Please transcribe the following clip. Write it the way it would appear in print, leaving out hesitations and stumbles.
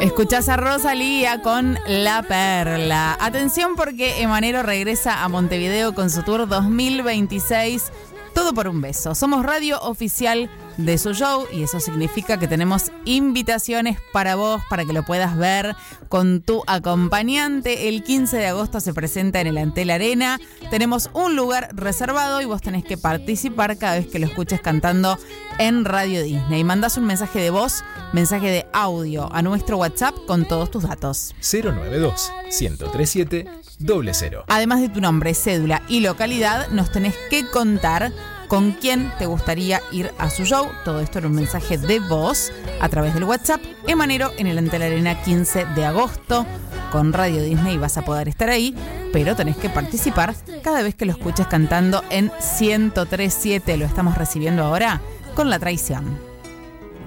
Escuchás a Rosalía con La Perla. Atención porque Emanero regresa a Montevideo con su tour 2026. Todo por un beso. Somos radio oficial de su show y eso significa que tenemos invitaciones para vos, para que lo puedas ver con tu acompañante. El 15 de agosto se presenta en el Antel Arena. Tenemos un lugar reservado y vos tenés que participar cada vez que lo escuches cantando en Radio Disney. Mandás un mensaje de voz, mensaje de audio a nuestro WhatsApp con todos tus datos. 092-1037-00. Además de tu nombre, cédula y localidad, nos tenés que contar con quién te gustaría ir a su show. Todo esto en un mensaje de voz a través del WhatsApp. Emanero en el Antel Arena 15 de agosto. Con Radio Disney vas a poder estar ahí, pero tenés que participar cada vez que lo escuches cantando en 103.7. Lo estamos recibiendo ahora con La Traición.